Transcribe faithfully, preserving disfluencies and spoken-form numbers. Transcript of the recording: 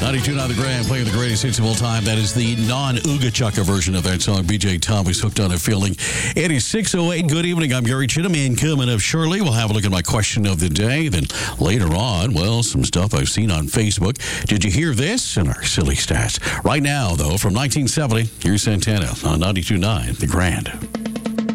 ninety-two point nine The Grand, playing the greatest hits of all time. That is the non-Ooga Chaka version of that song. B J Thomas, Hooked on a Feeling. It is six oh eight. Good evening. I'm Gary Chittum. And coming up shortly, we'll have a look at my question of the day. Then later on, well, some stuff I've seen on Facebook. Did you hear this? And our silly stats. Right now, though, from nineteen seventy, here's Santana on ninety-two point nine The Grand.